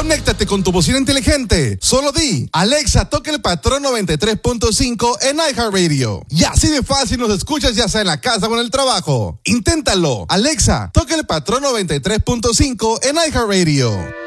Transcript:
Conéctate con tu bocina inteligente. Solo di, Alexa, toca el patrón 93.5 en iHeartRadio. Y así de fácil nos escuchas ya sea en la casa o en el trabajo. Inténtalo. Alexa, toca el patrón 93.5 en iHeartRadio.